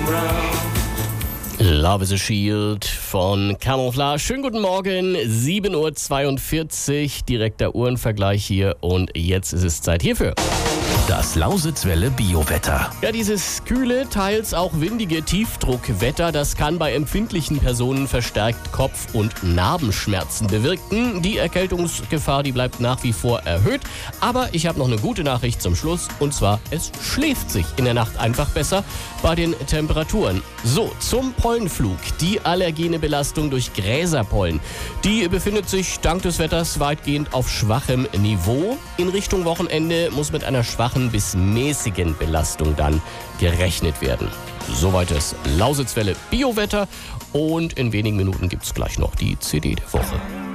Love is a Shield von Camouflage. Schönen guten Morgen, 7:42 Uhr, direkter Uhrenvergleich hier und jetzt ist es Zeit hierfür. Das Lausitzwelle Biowetter. Ja, dieses kühle, teils auch windige Tiefdruckwetter, das kann bei empfindlichen Personen verstärkt Kopf- und Narbenschmerzen bewirken. Die Erkältungsgefahr, die bleibt nach wie vor erhöht. Aber ich habe noch eine gute Nachricht zum Schluss und zwar, es schläft sich in der Nacht einfach besser bei den Temperaturen. So, zum Pollenflug. Die allergene Belastung durch Gräserpollen, die befindet sich dank des Wetters weitgehend auf schwachem Niveau. In Richtung Wochenende muss mit einer schwachen bis mäßigen Belastung dann gerechnet werden. Soweit das Lausitzwelle Biowetter und in wenigen Minuten gibt es gleich noch die CD der Woche.